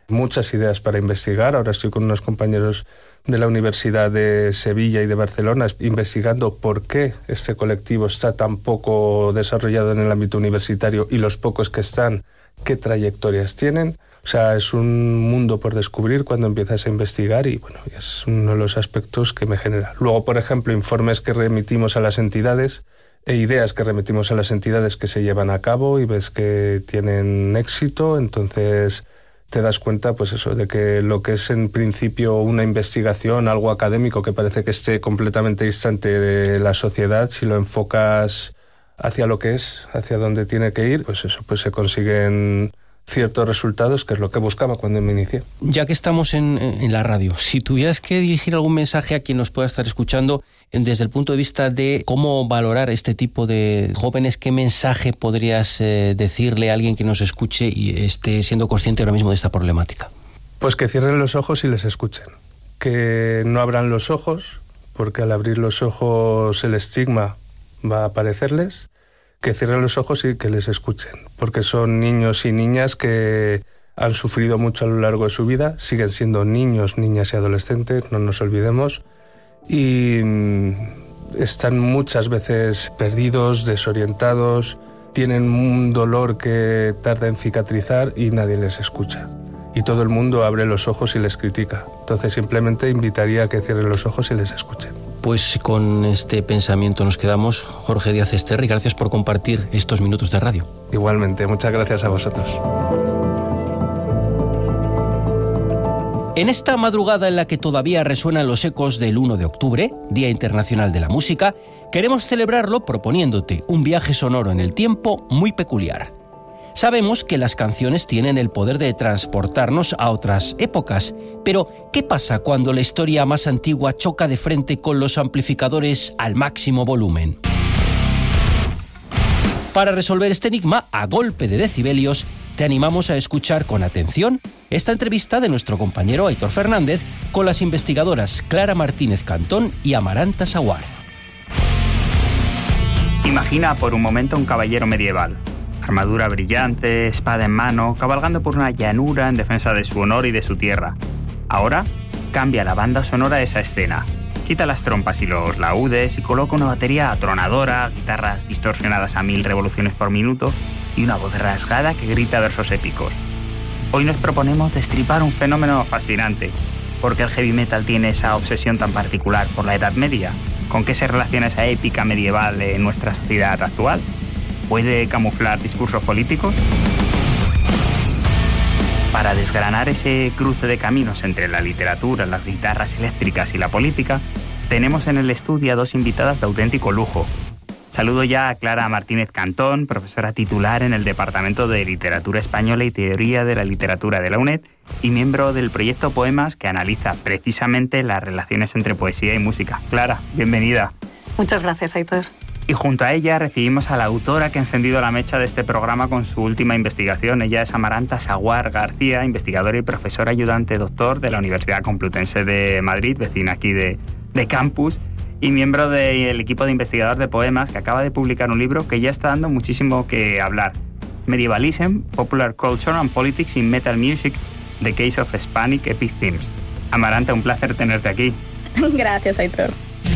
muchas ideas para investigar. Ahora estoy con unos compañeros de la Universidad de Sevilla y de Barcelona investigando por qué este colectivo está tan poco desarrollado en el ámbito universitario y los pocos que están, qué trayectorias tienen. O sea, es un mundo por descubrir cuando empiezas a investigar y bueno, es uno de los aspectos que me genera. Luego, por ejemplo, informes que remitimos a las entidades e ideas que remitimos a las entidades que se llevan a cabo y ves que tienen éxito, entonces te das cuenta, pues eso, de que lo que es en principio una investigación, algo académico que parece que esté completamente distante de la sociedad, si lo enfocas hacia lo que es, hacia donde tiene que ir, pues eso, pues se consiguen ciertos resultados, que es lo que buscaba cuando me inicié. Ya que estamos en la radio, si tuvieras que dirigir algún mensaje a quien nos pueda estar escuchando desde el punto de vista de cómo valorar este tipo de jóvenes, ¿qué mensaje podrías decirle a alguien que nos escuche y esté siendo consciente ahora mismo de esta problemática? Pues que cierren los ojos y les escuchen. Que no abran los ojos, porque al abrir los ojos el estigma va a aparecerles. Que cierren los ojos y que les escuchen, porque son niños y niñas que han sufrido mucho a lo largo de su vida, siguen siendo niños, niñas y adolescentes, no nos olvidemos, y están muchas veces perdidos, desorientados, tienen un dolor que tarda en cicatrizar y nadie les escucha. Y todo el mundo abre los ojos y les critica. Entonces simplemente invitaría a que cierren los ojos y les escuchen. Pues con este pensamiento nos quedamos. Jorge Díaz Esterri, gracias por compartir estos minutos de radio. Igualmente, muchas gracias a vosotros. En esta madrugada en la que todavía resuenan los ecos del 1 de octubre, Día Internacional de la Música, queremos celebrarlo proponiéndote un viaje sonoro en el tiempo muy peculiar. Sabemos que las canciones tienen el poder de transportarnos a otras épocas, pero ¿qué pasa cuando la historia más antigua choca de frente con los amplificadores al máximo volumen? Para resolver este enigma, a golpe de decibelios, te animamos a escuchar con atención esta entrevista de nuestro compañero Aitor Fernández con las investigadoras Clara Martínez Cantón y Amaranta Saguar. Imagina por un momento un caballero medieval. Armadura brillante, espada en mano, cabalgando por una llanura en defensa de su honor y de su tierra. Ahora, cambia la banda sonora de esa escena. Quita las trompas y los laúdes y coloca una batería atronadora, guitarras distorsionadas a 1000 revoluciones por minuto y una voz rasgada que grita versos épicos. Hoy nos proponemos destripar un fenómeno fascinante. ¿Por qué el heavy metal tiene esa obsesión tan particular por la Edad Media? ¿Con qué se relaciona esa épica medieval en nuestra sociedad actual? ¿Puede camuflar discursos políticos? Para desgranar ese cruce de caminos entre la literatura, las guitarras eléctricas y la política, tenemos en el estudio a dos invitadas de auténtico lujo. Saludo ya a Clara Martínez Cantón, profesora titular en el Departamento de Literatura Española y Teoría de la Literatura de la UNED y miembro del proyecto Poemas que analiza precisamente las relaciones entre poesía y música. Clara, bienvenida. Muchas gracias, Aitor. Y junto a ella recibimos a la autora que ha encendido la mecha de este programa con su última investigación. Ella es Amaranta Saguar García, investigadora y profesora ayudante doctor de la Universidad Complutense de Madrid, vecina aquí de campus, y miembro del equipo de investigadores de Poemas, que acaba de publicar un libro que ya está dando muchísimo que hablar. Medievalism, Popular Culture and Politics in Metal Music, The Case of Hispanic Epic Themes. Amaranta, un placer tenerte aquí. Gracias, Aitor.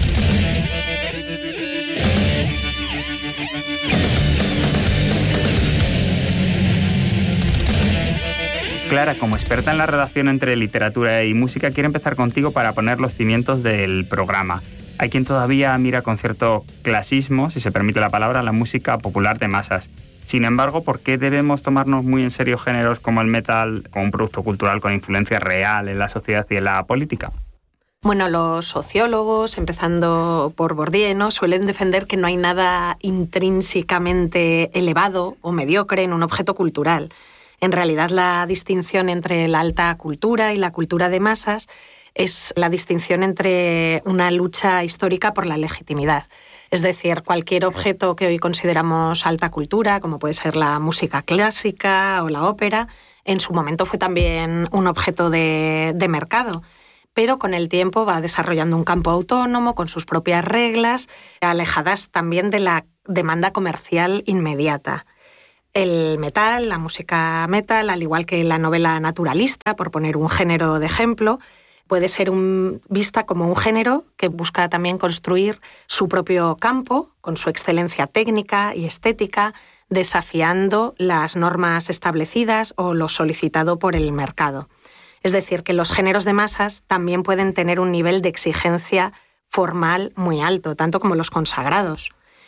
Clara, como experta en la relación entre literatura y música, quiero empezar contigo para poner los cimientos del programa. Hay quien todavía mira con cierto clasismo, si se permite la palabra, la música popular de masas. Sin embargo, ¿por qué debemos tomarnos muy en serio géneros como el metal como un producto cultural con influencia real en la sociedad y en la política? Bueno, los sociólogos, empezando por Bourdieu, ¿no?, suelen defender que no hay nada intrínsecamente elevado o mediocre en un objeto cultural. En realidad, la distinción entre la alta cultura y la cultura de masas es la distinción entre una lucha histórica por la legitimidad. Es decir, cualquier objeto que hoy consideramos alta cultura, como puede ser la música clásica o la ópera, en su momento fue también un objeto de mercado, pero con el tiempo va desarrollando un campo autónomo con sus propias reglas, alejadas también de la demanda comercial inmediata. El metal, la música metal, al igual que la novela naturalista, por poner un género de ejemplo, puede ser vista como un género que busca también construir su propio campo, con su excelencia técnica y estética, desafiando las normas establecidas o lo solicitado por el mercado. Es decir, que los géneros de masas también pueden tener un nivel de exigencia formal muy alto, tanto como los consagrados.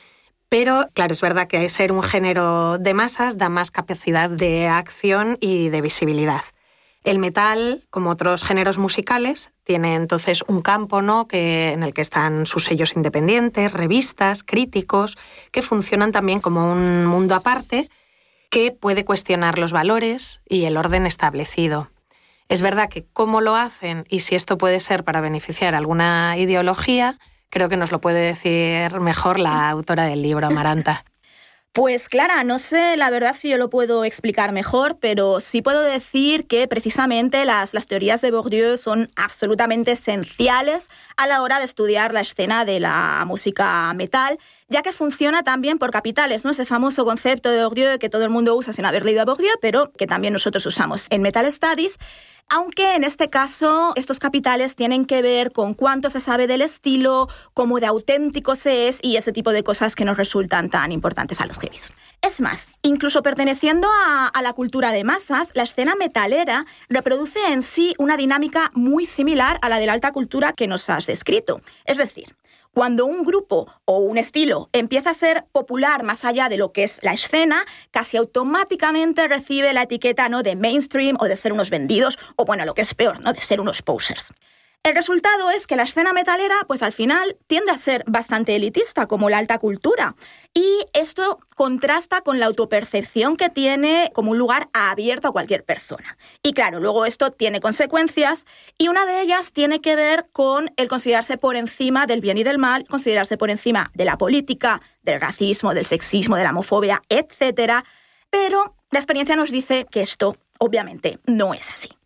Pero, claro, es verdad que ser un género de masas da más capacidad de acción y de visibilidad. El metal, como otros géneros musicales, tiene entonces un campo, ¿no?, en el que están sus sellos independientes, revistas, críticos, que funcionan también como un mundo aparte que puede cuestionar los valores y el orden establecido. Es verdad que cómo lo hacen y si esto puede ser para beneficiar a alguna ideología, creo que nos lo puede decir mejor la autora del libro, Amaranta. Pues Clara, no sé la verdad si yo lo puedo explicar mejor, pero sí puedo decir que precisamente las teorías de Bourdieu son absolutamente esenciales a la hora de estudiar la escena de la música metal, ya que funciona también por capitales, ¿no? Ese famoso concepto de Bourdieu que todo el mundo usa sin haber leído a Bourdieu, pero que también nosotros usamos en Metal Studies, aunque en este caso estos capitales tienen que ver con cuánto se sabe del estilo, cómo de auténtico se es y ese tipo de cosas que nos resultan tan importantes a los heavies. Es más, incluso perteneciendo a la cultura de masas, la escena metalera reproduce en sí una dinámica muy similar a la de la alta cultura que nos has descrito. Es decir, cuando un grupo o un estilo empieza a ser popular más allá de lo que es la escena, casi automáticamente recibe la etiqueta, ¿no?, de mainstream o de ser unos vendidos o, bueno, lo que es peor, ¿no?, de ser unos posers. El resultado es que la escena metalera, pues al final, tiende a ser bastante elitista, como la alta cultura. Y esto contrasta con la autopercepción que tiene como un lugar abierto a cualquier persona. Y claro, luego esto tiene consecuencias, y una de ellas tiene que ver con el considerarse por encima del bien y del mal, considerarse por encima de la política, del racismo, del sexismo, de la homofobia, etc. Pero la experiencia nos dice que esto, obviamente, no es así.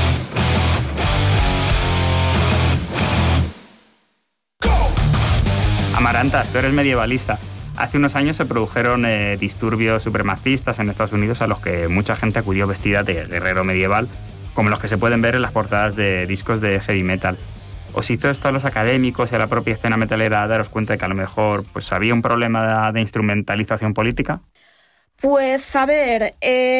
Amaranta, tú eres medievalista. Hace unos años se produjeron disturbios supremacistas en Estados Unidos a los que mucha gente acudió vestida de guerrero medieval, como los que se pueden ver en las portadas de discos de heavy metal. ¿Os hizo esto a los académicos y a la propia escena metalera daros cuenta de que a lo mejor pues, había un problema de instrumentalización política? Pues a ver,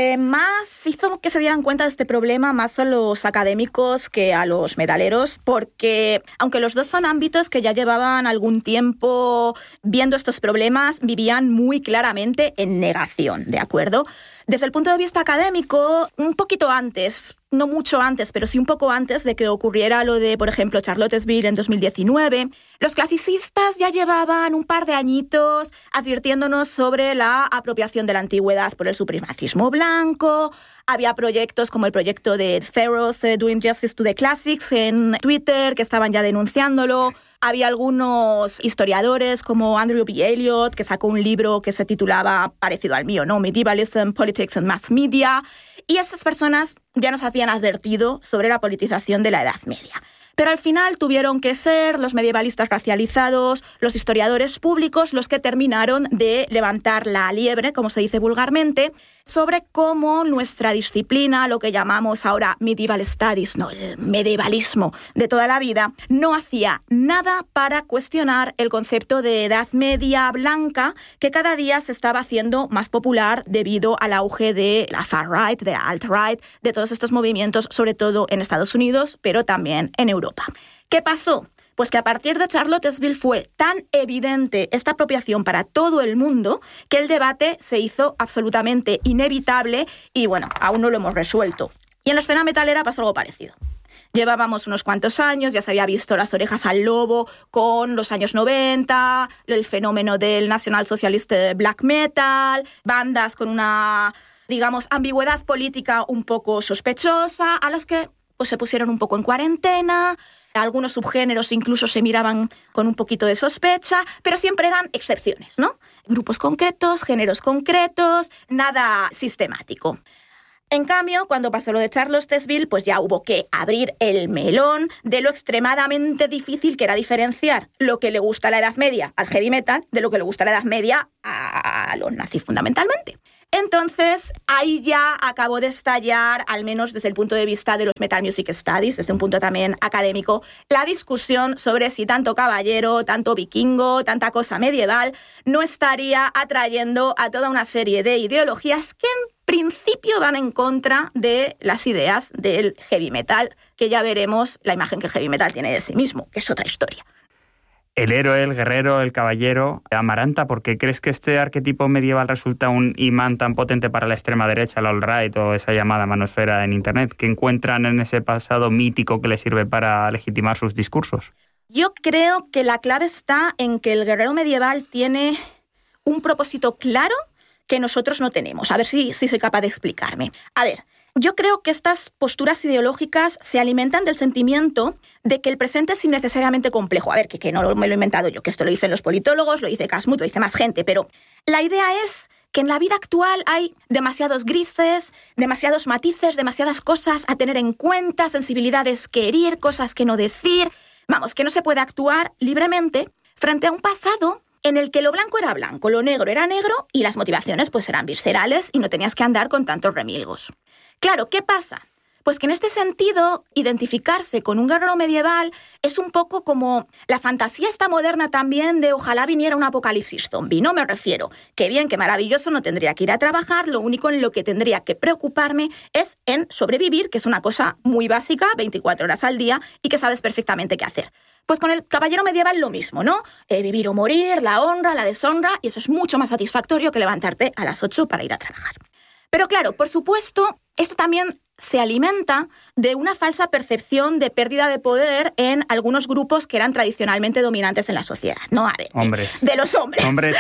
más hizo que se dieran cuenta de este problema más a los académicos que a los metaleros, porque aunque los dos son ámbitos que ya llevaban algún tiempo viendo estos problemas, vivían muy claramente en negación, ¿de acuerdo? Desde el punto de vista académico, un poquito antes, no mucho antes, pero sí un poco antes de que ocurriera lo de, por ejemplo, Charlottesville en 2019, los clasicistas ya llevaban un par de añitos advirtiéndonos sobre la apropiación de la antigüedad por el supremacismo blanco. Había proyectos como el proyecto de Theros, Doing Justice to the Classics, en Twitter, que estaban ya denunciándolo. Había algunos historiadores como Andrew B. Elliott, que sacó un libro que se titulaba, parecido al mío, ¿no?, Medievalism, Politics and Mass Media. Y estas personas ya nos habían advertido sobre la politización de la Edad Media. Pero al final tuvieron que ser los medievalistas racializados, los historiadores públicos, los que terminaron de levantar la liebre, como se dice vulgarmente, sobre cómo nuestra disciplina, lo que llamamos ahora Medieval Studies, no, el medievalismo de toda la vida, no hacía nada para cuestionar el concepto de Edad Media blanca, que cada día se estaba haciendo más popular debido al auge de la far-right, de la alt-right, de todos estos movimientos, sobre todo en Estados Unidos, pero también en Europa. ¿Qué pasó? Pues que a partir de Charlottesville fue tan evidente esta apropiación para todo el mundo que el debate se hizo absolutamente inevitable y, bueno, aún no lo hemos resuelto. Y en la escena metalera pasó algo parecido. Llevábamos unos cuantos años, ya se había visto las orejas al lobo con los años 90, el fenómeno del National Socialist Black Metal, bandas con una, digamos, ambigüedad política un poco sospechosa, a las que pues, se pusieron un poco en cuarentena. Algunos subgéneros incluso se miraban con un poquito de sospecha, pero siempre eran excepciones, ¿no? Grupos concretos, géneros concretos, nada sistemático. En cambio, cuando pasó lo de Charlottesville, pues ya hubo que abrir el melón de lo extremadamente difícil que era diferenciar lo que le gusta a la Edad Media al heavy metal de lo que le gusta a la Edad Media a los nazis fundamentalmente. Entonces, ahí ya acabó de estallar, al menos desde el punto de vista de los Metal Music Studies, desde un punto también académico, la discusión sobre si tanto caballero, tanto vikingo, tanta cosa medieval no estaría atrayendo a toda una serie de ideologías que en principio van en contra de las ideas del heavy metal, que ya veremos la imagen que el heavy metal tiene de sí mismo, que es otra historia. El héroe, el guerrero, el caballero. Amaranta, ¿por qué crees que este arquetipo medieval resulta un imán tan potente para la extrema derecha, la alt-right o esa llamada manosfera en Internet, que encuentran en ese pasado mítico que les sirve para legitimar sus discursos? Yo creo que la clave está en que el guerrero medieval tiene un propósito claro que nosotros no tenemos. A ver si soy capaz de explicarme. A ver, yo creo que estas posturas ideológicas se alimentan del sentimiento de que el presente es innecesariamente complejo. A ver, que no me lo he inventado yo, que esto lo dicen los politólogos, lo dice Casmut, lo dice más gente, pero la idea es que en la vida actual hay demasiados grises, demasiados matices, demasiadas cosas a tener en cuenta, sensibilidades que herir, cosas que no decir. Vamos, que no se puede actuar libremente frente a un pasado en el que lo blanco era blanco, lo negro era negro y las motivaciones pues eran viscerales y no tenías que andar con tantos remilgos. Claro, ¿qué pasa? Pues que en este sentido, identificarse con un guerrero medieval es un poco como la fantasía esta moderna también de ojalá viniera un apocalipsis zombie. No me refiero, qué bien, qué maravilloso, no tendría que ir a trabajar, lo único en lo que tendría que preocuparme es en sobrevivir, que es una cosa muy básica, 24 horas al día, y que sabes perfectamente qué hacer. Pues con el caballero medieval lo mismo, ¿no? Vivir o morir, la honra, la deshonra, y eso es mucho más satisfactorio que levantarte a las 8 para ir a trabajar. Pero claro, por supuesto, esto también se alimenta de una falsa percepción de pérdida de poder en algunos grupos que eran tradicionalmente dominantes en la sociedad, ¿no? A ver, hombres. De los hombres. Hombres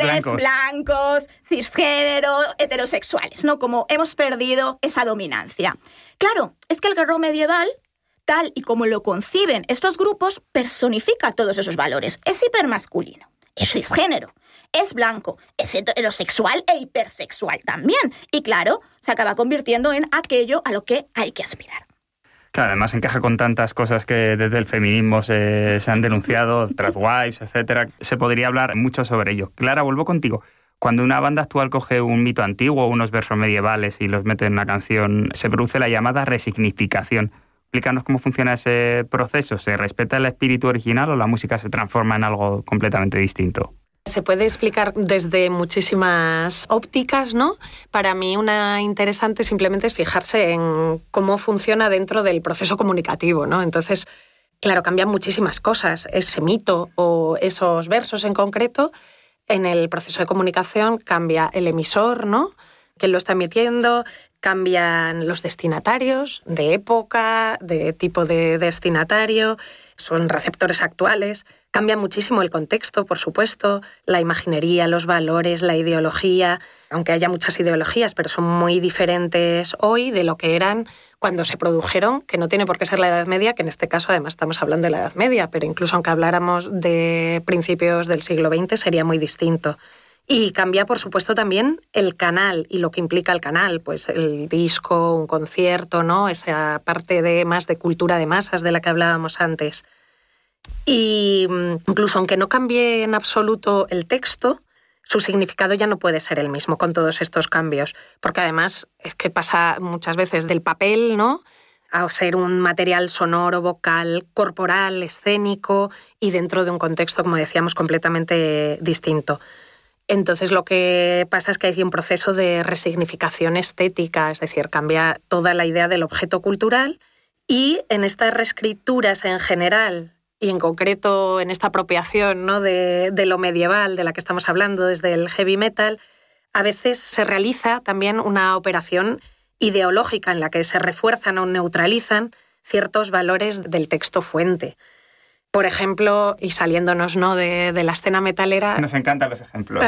blancos, cisgénero, heterosexuales, ¿no? Como hemos perdido esa dominancia. Claro, es que el guerrero medieval, tal y como lo conciben estos grupos, personifica todos esos valores. Es hipermasculino, es cisgénero, es blanco, es heterosexual e hipersexual también. Y claro, se acaba convirtiendo en aquello a lo que hay que aspirar. Claro, además encaja con tantas cosas que desde el feminismo se han denunciado, transwives, etcétera. Se podría hablar mucho sobre ello. Clara, vuelvo contigo. Cuando una banda actual coge un mito antiguo o unos versos medievales y los mete en una canción, se produce la llamada resignificación. Explícanos cómo funciona ese proceso. ¿Se respeta el espíritu original o la música se transforma en algo completamente distinto? Se puede explicar desde muchísimas ópticas, ¿no? Para mí una interesante simplemente es fijarse en cómo funciona dentro del proceso comunicativo, ¿no? Entonces, claro, cambian muchísimas cosas. Ese mito o esos versos en concreto, en el proceso de comunicación cambia el emisor, ¿no? Que lo está emitiendo, cambian los destinatarios de época, de tipo de destinatario, son receptores actuales. Cambia muchísimo el contexto, por supuesto, la imaginería, los valores, la ideología, aunque haya muchas ideologías, pero son muy diferentes hoy de lo que eran cuando se produjeron, que no tiene por qué ser la Edad Media, que en este caso además estamos hablando de la Edad Media, pero incluso aunque habláramos de principios del siglo XX sería muy distinto. Y cambia, por supuesto, también el canal y lo que implica el canal, pues el disco, un concierto, ¿no? Esa parte de más de cultura de masas de la que hablábamos antes. Y incluso aunque no cambie en absoluto el texto, su significado ya no puede ser el mismo con todos estos cambios, porque además es que pasa muchas veces del papel, ¿no?, a ser un material sonoro, vocal, corporal, escénico y dentro de un contexto, como decíamos, completamente distinto. Entonces lo que pasa es que hay un proceso de resignificación estética, es decir, cambia toda la idea del objeto cultural y en estas reescrituras en general y en concreto en esta apropiación, ¿no?, de lo medieval de la que estamos hablando desde el heavy metal, a veces se realiza también una operación ideológica en la que se refuerzan o neutralizan ciertos valores del texto fuente. Por ejemplo, y saliéndonos, ¿no?, de la escena metalera... Nos encantan los ejemplos.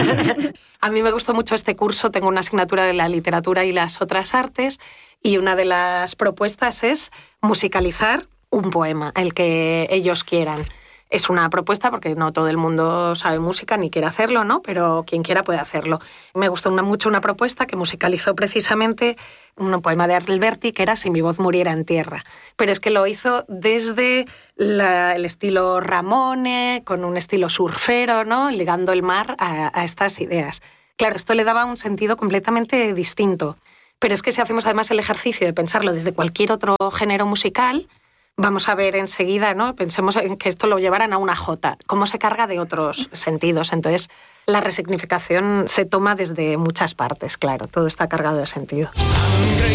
A mí me gustó mucho este curso, tengo una asignatura de la literatura y las otras artes, y una de las propuestas es musicalizar un poema, el que ellos quieran. Es una propuesta porque no todo el mundo sabe música ni quiere hacerlo, ¿no?, pero quien quiera puede hacerlo. Me gustó mucho una propuesta que musicalizó precisamente un poema de Alberti que era Si mi voz muriera en tierra. Pero es que lo hizo desde el estilo Ramone, con un estilo surfero, ¿no?, ligando el mar a estas ideas. Claro, esto le daba un sentido completamente distinto. Pero es que si hacemos además el ejercicio de pensarlo desde cualquier otro género musical, vamos a ver enseguida, ¿no? Pensemos en que esto lo llevaran a una jota, cómo se carga de otros sentidos. Entonces, la resignificación se toma desde muchas partes, claro, todo está cargado de sentido. Sangre